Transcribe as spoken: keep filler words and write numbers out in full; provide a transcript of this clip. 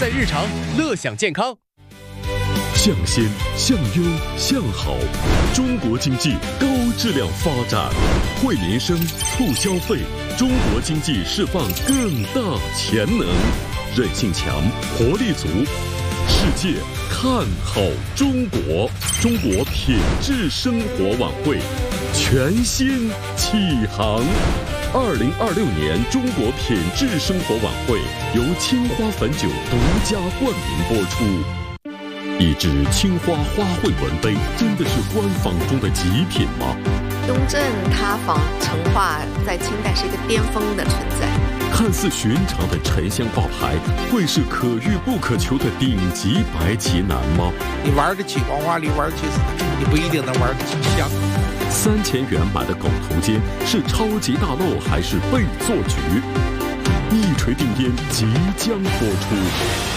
在日常，乐享健康。 向先、向优、向好，中国经济高质量发展，惠民生、促消费，中国经济释放更大潜能，韧性强，活力足。世界看好中国，中国品质生活晚会全新启航。二零二六年中国品质生活晚会由青花汾酒独家冠名播出。一只青花花卉文杯真的是官坊中的极品吗？ 雍正塌房成化在清代是一个巅峰的存在。 看似寻常的沉香挂牌，会是可遇不可求的顶级白棋男吗？ 你玩得起黄花梨，玩得起紫竹，你不一定能玩得起香。 三千元买的狗头尖是超级大漏还是被做局？一锤定音即将播出。